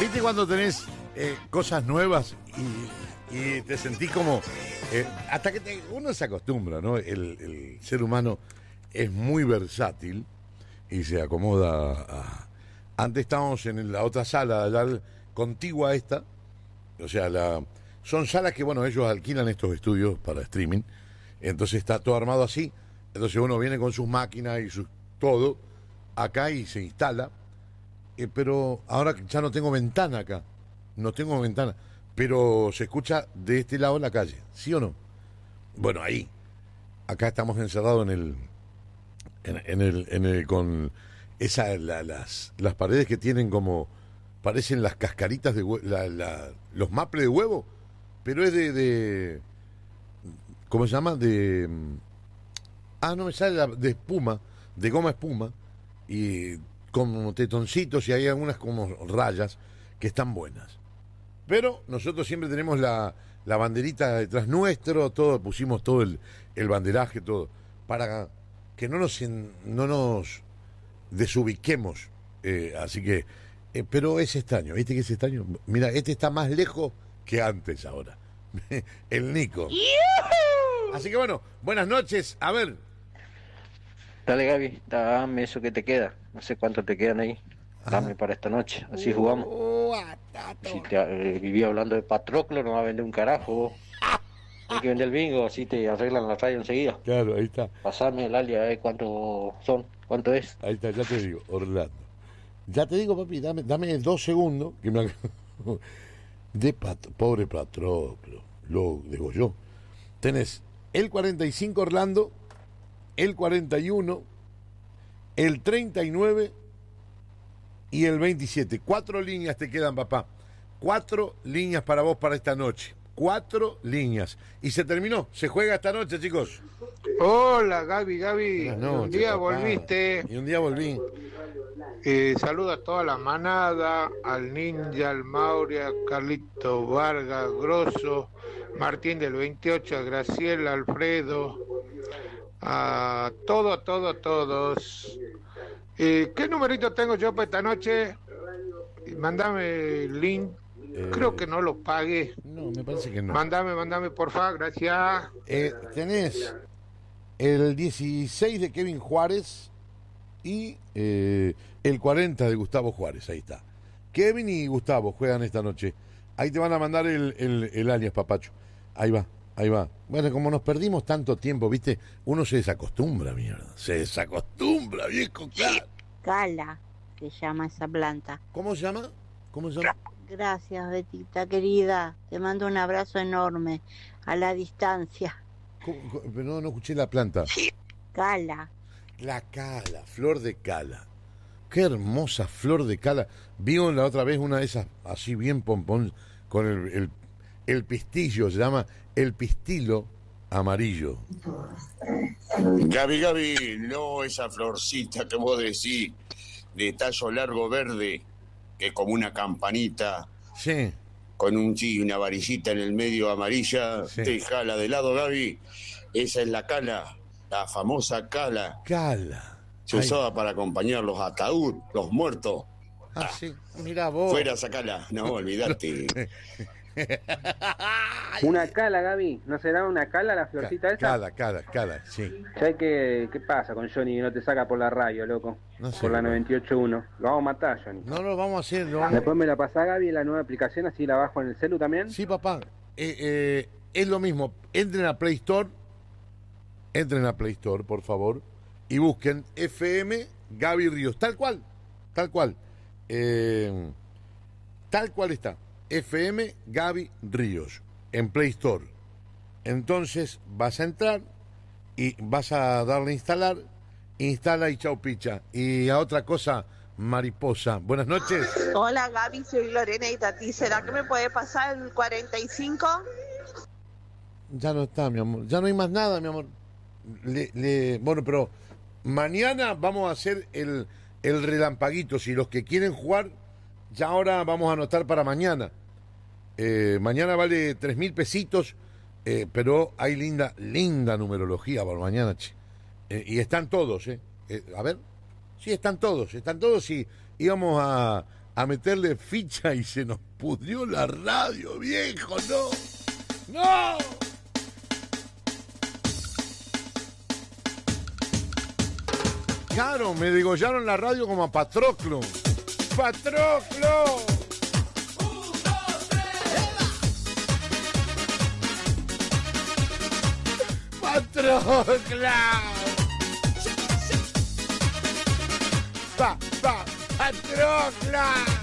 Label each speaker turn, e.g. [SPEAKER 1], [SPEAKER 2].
[SPEAKER 1] ¿Viste cuando tenés cosas nuevas y te sentís como... hasta que uno se acostumbra, ¿no? El ser humano es muy versátil y se acomoda a... Antes estábamos en la otra sala, allá contigua a esta, o sea, son salas que, bueno, ellos alquilan estos estudios para streaming, entonces está todo armado así, entonces uno viene con sus máquinas y todo acá y se instala, pero ahora ya no tengo ventana acá, no tengo ventana, pero se escucha de este lado la calle, ¿sí o no? Bueno, ahí, acá estamos encerrados con las paredes que tienen como, parecen las cascaritas de los maples de huevo, pero es ¿cómo se llama? No me sale de espuma, de goma espuma, y como tetoncitos, y hay algunas como rayas que están buenas. Pero nosotros siempre tenemos la banderita detrás nuestro, todo, pusimos todo el banderaje, todo, para que no nos desubiquemos, así que, pero es extraño, ¿viste que es extraño? Mira, este está más lejos que antes ahora, el Nico. ¡Yuhu! Así que bueno, buenas noches, a ver.
[SPEAKER 2] Dale Gaby, dame eso que te queda, no sé cuánto te quedan ahí, dame para esta noche, así jugamos. Si te viví hablando de Patroclo, no va a vender un carajo vos. Hay que vender el bingo, así te arreglan la radio enseguida.
[SPEAKER 1] Claro, ahí está.
[SPEAKER 2] Pasame el alia, cuánto son, cuánto es.
[SPEAKER 1] Ahí está, ya te digo, Orlando. Ya te digo, papi, dame 2 segundos que me pobre Patroclo, lo digo yo. Tenés el 45 Orlando, el 41, el 39 y el 27. 4 líneas te quedan, papá. 4 líneas para vos para esta noche. 4 líneas. Y se terminó. Se juega esta noche, chicos.
[SPEAKER 3] Hola, Gaby.
[SPEAKER 1] Noches,
[SPEAKER 3] un día
[SPEAKER 1] papá.
[SPEAKER 3] volviste.
[SPEAKER 1] Y un día volví.
[SPEAKER 3] Saluda a toda la manada, al Ninja, al Mauri, a Carlito Vargas, Grosso, Martín del 28, a Graciela, Alfredo, a todos. ¿Qué numerito tengo yo para esta noche? Mándame el link. Creo que no lo pagué.
[SPEAKER 1] No, me parece que no.
[SPEAKER 3] Mándame, porfa, gracias.
[SPEAKER 1] Tenés el 16 de Kevin Juárez y el 40 de Gustavo Juárez, ahí está. Kevin y Gustavo juegan esta noche. Ahí te van a mandar el alias, papacho. Ahí va. Bueno, como nos perdimos tanto tiempo, ¿viste? Uno se desacostumbra, mierda. Se desacostumbra, viejo.
[SPEAKER 4] Cala se llama esa planta.
[SPEAKER 1] ¿Cómo se llama?
[SPEAKER 4] Gracias, Betita querida. Te mando un abrazo enorme a la distancia.
[SPEAKER 1] Pero no escuché la planta.
[SPEAKER 4] Cala.
[SPEAKER 1] La cala, flor de cala. Qué hermosa flor de cala. Vi la otra vez una de esas así bien pompón con el pistillo, se llama el pistilo amarillo.
[SPEAKER 5] Gaby, no esa florcita que vos decís, de tallo largo verde, que es como una campanita.
[SPEAKER 1] Sí.
[SPEAKER 5] Con una varillita en el medio amarilla, sí. Te jala de lado, Gaby. Esa es la cala, la famosa cala.
[SPEAKER 1] Cala.
[SPEAKER 5] Se usaba para acompañar los ataúd, los muertos.
[SPEAKER 1] Sí, mira vos.
[SPEAKER 5] Fuera esa cala, no, olvidate.
[SPEAKER 2] Una cala, Gaby, ¿no será una cala la florcita esa?
[SPEAKER 1] Cala, sí.
[SPEAKER 2] ¿Sabes qué pasa con Johnny que no te saca por la radio, loco?
[SPEAKER 1] No sé,
[SPEAKER 2] por la 98.1. Lo vamos a matar, Johnny.
[SPEAKER 1] No lo vamos a hacer.
[SPEAKER 2] Después me la pasá, Gaby, en la nueva aplicación, así la bajo en el celu también.
[SPEAKER 1] Sí, papá. Es lo mismo. Entren a Play Store, por favor, y busquen FM Gaby Ríos. Tal cual. Tal cual está. FM Gaby Ríos en Play Store. Entonces vas a entrar y vas a darle a instalar, instala y chau picha. Y a otra cosa, mariposa. Buenas noches.
[SPEAKER 6] Hola Gaby, soy Lorena y Tati. ¿Será que me puede pasar el 45?
[SPEAKER 1] Ya no está, mi amor. Ya no hay más nada, mi amor. Bueno, pero mañana vamos a hacer el relampaguito. Si los que quieren jugar, ya ahora vamos a anotar para mañana. Mañana vale 3.000 pesitos, pero hay linda numerología para mañana, che. Y están todos, a ver, sí, están todos y vamos a a meterle ficha y se nos pudrió la radio, viejo, no. ¡No! Claro, me degollaron la radio como a Patroclo. ¡Patroclo! ¡Patrocla! ¡Patrocla!